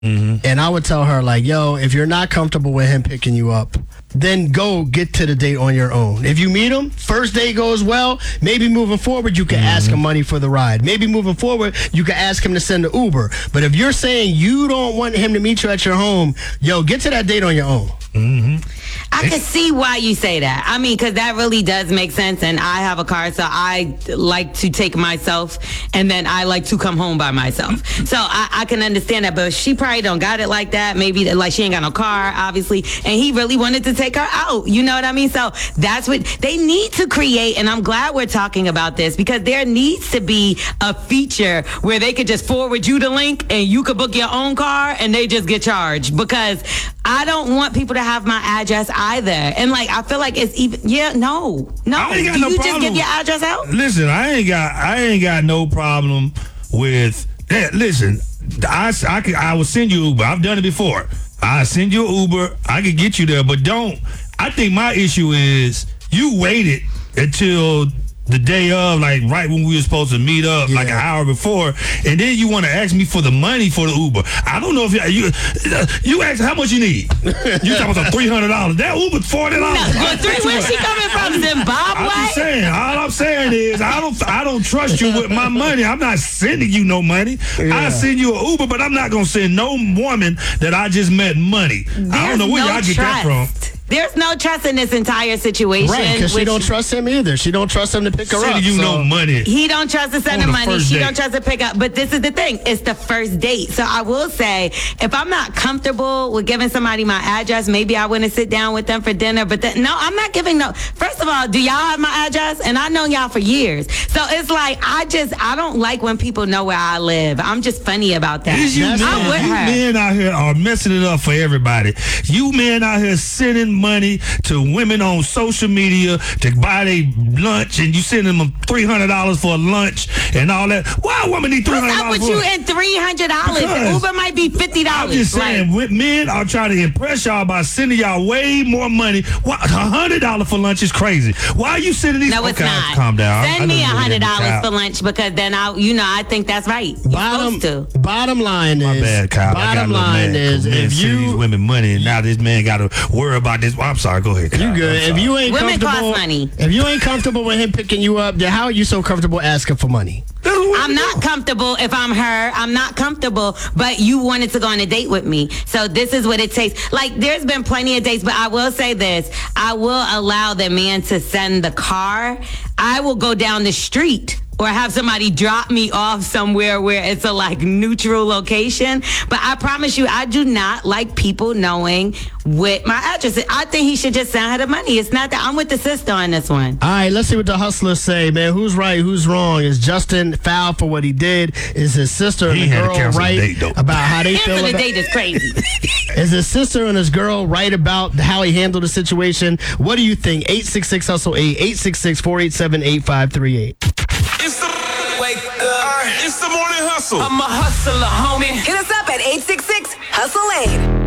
And I would tell her, like, yo, if you're not comfortable with him picking you up, then go get to the date on your own. If you meet him, first date goes well, maybe moving forward, you can ask him money for the ride. Maybe moving forward, you can ask him to send the Uber. But if you're saying you don't want him to meet you at your home, yo, get to that date on your own. I can see why you say that. I mean, because that really does make sense. And I have a car, so I like to take myself, and then I like to come home by myself. So I can understand that. But she probably don't got it like that. Maybe like she ain't got no car, obviously. And he really wanted to take her out. You know what I mean? So that's what they need to create. And I'm glad we're talking about this, because there needs to be a feature where they could just forward you the link and you could book your own car and they just get charged. Because I don't want people to have my address either. And like, I feel like it's even, no. I ain't got Do no you problem. just give your address out? Listen, I ain't got no problem with that. Listen, I will send you Uber. I've done it before. I send you an Uber. I can get you there, but don't. I think my issue is you waited until the day of, like right when we were supposed to meet up, like an hour before, and then you want to ask me for the money for the Uber. I don't know if you ask how much you need. You talking about $300? That Uber's $40. No, where's she coming from? Zimbabwe? I'm just saying. All I'm saying is I don't trust you with my money. I'm not sending you no money. I send you an Uber, but I'm not gonna send no woman that I just met money. I don't know where y'all get that from. There's no trust in this entire situation. Right, because she don't trust him either. She don't trust him to pick her up. Sending you no money. He don't trust to send her money. She don't trust to pick up. But this is the thing. It's the first date. So I will say, if I'm not comfortable with giving somebody my address, maybe I wouldn't sit down with them for dinner. But no, I'm not giving no. First of all, do y'all have my address? And I've known y'all for years. So it's like, I don't like when people know where I live. I'm just funny about that. You men out here are messing it up for everybody. You men out here sending money to women on social media to buy their lunch, and you sending them $300 for a lunch and all that. Why a woman need $300? What's up with you and $300? The Uber might be $50. I'm just saying, men are trying to impress y'all by sending y'all way more money. Why $100 for lunch is crazy? Why are you sending these? No, it's not. Calm down. Send me $100 for lunch, because then I think that's right. Bottom line is, my bad, Kyle. Bottom line is, if you these women money, and now this man got to worry about this. Well, I'm sorry. Go ahead, Kyle. You good? If you ain't women comfortable, cost money. If you ain't comfortable with him picking you up, then how are you so comfortable asking for money? I'm not comfortable if I'm her. I'm not comfortable, but you wanted to go on a date with me. So this is what it takes. Like, there's been plenty of dates, but I will say this. I will allow the man to send the car. I will go down the street or have somebody drop me off somewhere where it's a like neutral location. But I promise you, I do not like people knowing what my address is. I think he should just send her the money. It's not that. I'm with the sister on this one. All right, let's see what the hustlers say, man. Who's right? Who's wrong? Is Justin foul for what he did? Is his sister and the girl right about how they feel? The date is crazy. Is his sister and his girl right about how he handled the situation? What do you think? 866-HUSTLE-8, 866-487-8538. It's the morning hustle. I'm a hustler, homie. Hit us up at 866-HUSTLE-8.